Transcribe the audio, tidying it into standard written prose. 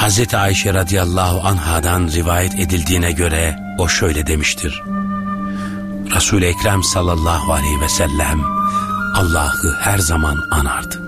Hazreti Ayşe radıyallahu anhadan rivayet edildiğine göre o şöyle demiştir: Resul-i Ekrem sallallahu aleyhi ve sellem Allah'ı her zaman anardı.